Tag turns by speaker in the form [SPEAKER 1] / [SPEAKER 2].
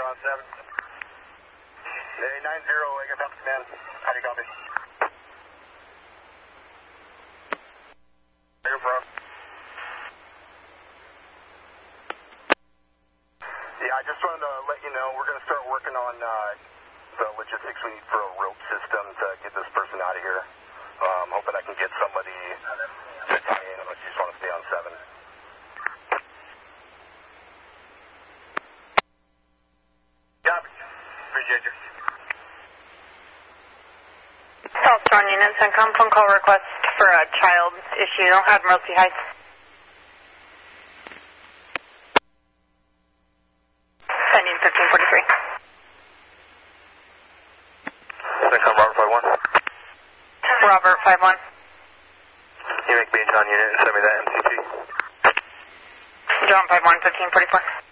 [SPEAKER 1] on 7. Hey, 90, I got Pepsi, man. How do you copy? Here, bro. Yeah, I just wanted to let you know we're going to start working on the logistics we need for a rope system to get this person out of here. Hoping I can get somebody to tie in unless you just want to stay on 7. Copy. Appreciate you.
[SPEAKER 2] Southbound Union, CENTCOM, phone call request for a child issue at Admiralty Heights. Pending 1543.
[SPEAKER 1] CENTCOM, Robert 51.
[SPEAKER 2] Robert 51.
[SPEAKER 1] You make me a John unit and send me that MCT.
[SPEAKER 2] John 51, 1544.